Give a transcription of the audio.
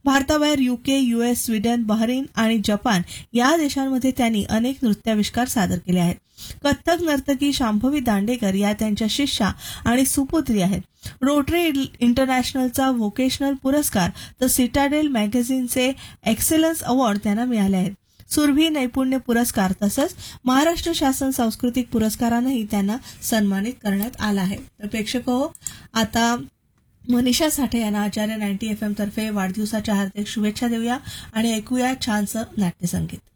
भारताबाहेर UK, US, Sweden, Bahrain आणि Japan या देशांमध्ये त्यांनी अनेक नृत्याविष्कार सादर केले आहेत. कथ्थक नर्तकी शांभवी दांडेकर या त्यांच्या शिष्या आणि सुपुत्री आहेत. रोटरी इंटरनॅशनलचा व्होकेशनल पुरस्कार तर सिटाडेल मॅगझिनचे एक्सेलन्स अवॉर्ड त्यांना मिळाले आहेत. सुरभी नैपुण्य पुरस्कार तसंच महाराष्ट्र शासन सांस्कृतिक पुरस्कारानंही त्यांना सन्मानित करण्यात आलं आहे. तर प्रेक्षको, आता मनीषा साठे यांना आचार्य 90 FM तर्फे वाढदिवसाच्या हार्दिक शुभेच्छा देऊया आणि ऐकूया छानसं नाट्यसंगीत.